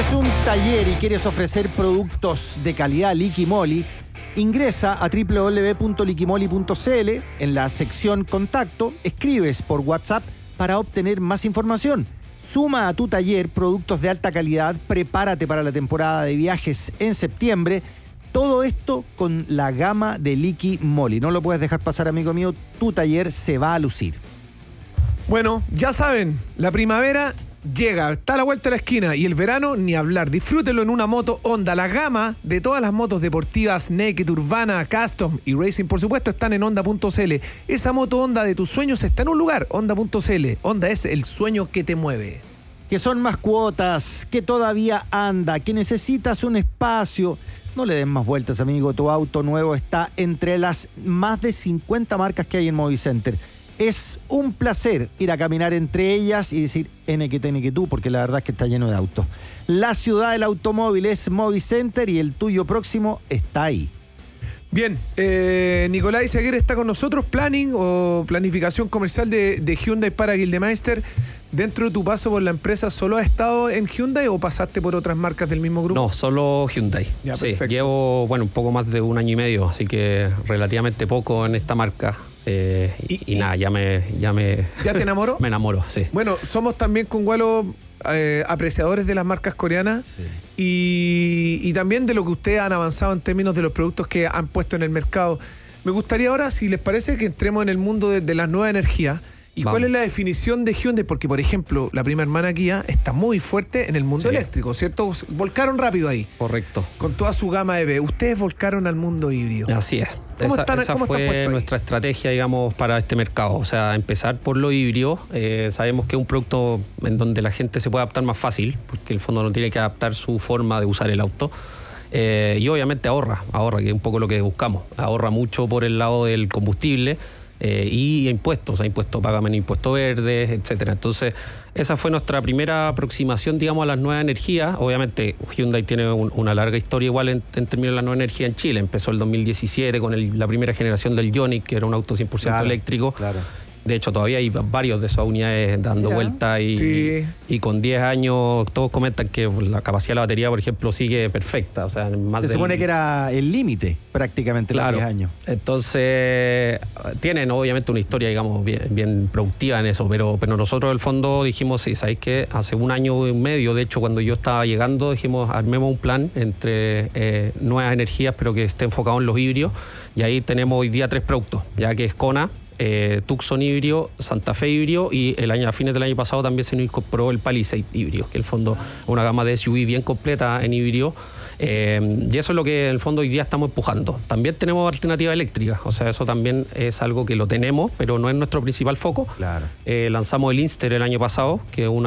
¿Tienes un taller y quieres ofrecer productos de calidad Liquimoli? Ingresa a www.liquimoli.cl. En la sección Contacto, escribes por WhatsApp para obtener más información. Suma a tu taller productos de alta calidad, prepárate para la temporada de viajes en septiembre. Todo esto con la gama de Liquimoli. No lo puedes dejar pasar, amigo mío, tu taller se va a lucir. Bueno, ya saben, la primavera llega, está a la vuelta de la esquina, y el verano ni hablar. Disfrútenlo en una moto Honda. La gama de todas las motos deportivas, naked, urbana, custom y racing, por supuesto, están en Honda.cl. Esa moto Honda de tus sueños está en un lugar, Honda.cl. Honda es el sueño que te mueve. Que son más cuotas, que todavía anda, que necesitas un espacio. No le den más vueltas, amigo. Tu auto nuevo está entre las más de 50 marcas que hay en Movicenter. Es un placer ir a caminar entre ellas y decir que tú, porque la verdad es que está lleno de autos. La ciudad del automóvil es Movicenter y el tuyo próximo está ahí. Bien, Nicolás Izaguirre está con nosotros. Planning o planificación comercial de Hyundai para Gildemeister. Dentro de tu paso por la empresa, ¿solo has estado en Hyundai o pasaste por otras marcas del mismo grupo? No, solo Hyundai. Ya, sí, perfecto. llevo un poco más de 1 año y medio, así que relativamente poco en esta marca. Y nada, ya te enamoró. Me enamoro, sí. Bueno, somos también con Gualo apreciadores de las marcas coreanas, Sí. y también de lo que ustedes han avanzado en términos de los productos que han puesto en el mercado. Me gustaría ahora, si les parece, que entremos en el mundo de las nuevas energías. ¿Y Vamos. cuál es la definición de Hyundai? Porque, por ejemplo, la prima hermana Kia está muy fuerte en el mundo Sí. eléctrico, ¿cierto? Volcaron rápido ahí, Correcto. con toda su gama de EV. Ustedes volcaron al mundo híbrido. Así es. ¿Cómo Esa están puestos fue ahí? nuestra estrategia, digamos, para este mercado. O sea, empezar por lo híbrido. Sabemos que es un producto en donde la gente se puede adaptar más fácil, porque en el fondo no tiene que adaptar su forma de usar el auto. Y obviamente ahorra, que es un poco lo que buscamos. Ahorra mucho por el lado del combustible. Y impuestos, paga menos impuestos verdes, etcétera. Entonces, esa fue nuestra primera aproximación, digamos, a las nuevas energías. Obviamente, Hyundai tiene una larga historia igual en términos de la nueva energía en Chile. Empezó el 2017 con la primera generación del Ioniq, que era un auto 100% eléctrico. Claro. De hecho, todavía hay varios de esas unidades dando vueltas Sí. y con 10 años todos comentan que la capacidad de la batería, por ejemplo, sigue perfecta. O sea, Se supone que era el límite prácticamente, los 10 años. Entonces, tienen obviamente una historia, digamos, bien productiva en eso, pero nosotros, en el fondo, dijimos, sí, ¿sabéis qué? Hace 1 año y medio, de hecho, cuando yo estaba llegando, dijimos, armemos un plan entre nuevas energías, pero que esté enfocado en los híbridos, y ahí tenemos hoy día 3 productos, ya que es Kona, Tucson híbrido, Santa Fe híbrido, y a fines del año pasado también se nos incorporó el Palisade híbrido, que en el fondo es una gama de SUV bien completa en híbrido, y eso es lo que en el fondo hoy día estamos empujando. También tenemos alternativas eléctricas, o sea, eso también es algo que lo tenemos, pero no es nuestro principal foco. Claro. Lanzamos el Inster el año pasado, que es un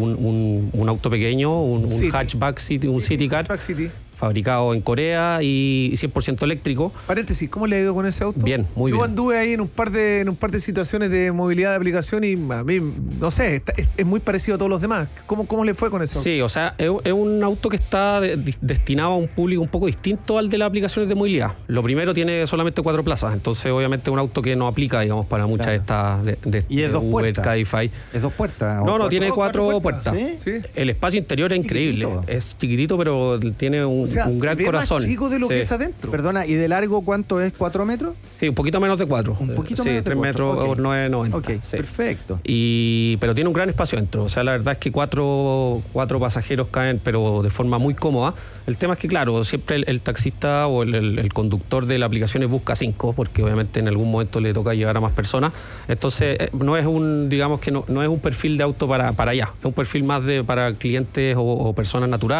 auto pequeño, un City. hatchback city, un city car, Hatchback City. fabricado en Corea y 100% eléctrico. Paréntesis, ¿cómo le ha ido con ese auto? Bien, muy bien. Yo anduve ahí en un par de situaciones de movilidad de aplicación y a mí, no sé, es muy parecido a todos los demás. ¿Cómo le fue con eso? Sí, o sea, es un auto que está destinado a un público un poco distinto al de las aplicaciones de movilidad. Lo primero, tiene solamente 4 plazas, entonces obviamente es un auto que no aplica, digamos, para muchas de estas ¿Y es 2 Uber, puertas? Cabify. ¿Es 2 puertas? No, tiene 4 cuatro puertas. puertas. ¿Sí? Sí. El espacio interior es increíble. Chiquitito. Es chiquitito, pero tiene un O sea, gran se ve corazón. más chico de lo Sí. que es adentro. Perdona, ¿y de largo cuánto es? ¿4 metros? Sí, un poquito menos de 4. Un poquito sí, menos de 3 4, metros, ok. 9,90. Ok, sí. perfecto. Pero tiene un gran espacio dentro. O sea, la verdad es que cuatro pasajeros caen, pero de forma muy cómoda. El tema es que, claro, siempre el taxista o el conductor de la aplicación busca 5, porque obviamente en algún momento le toca llevar a más personas. Entonces, no es digamos que no es un perfil de auto para allá. Es un perfil más para clientes o personas naturales.